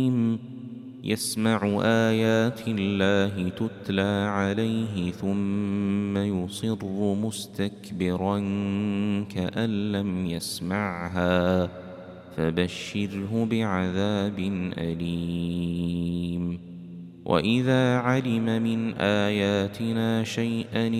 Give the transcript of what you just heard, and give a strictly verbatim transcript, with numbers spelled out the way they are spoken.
يسمع آيات الله تتلى عليه ثم يصر مستكبرا كأن لم يسمعها فبشره بعذاب أليم. وإذا علم من آياتنا شيئا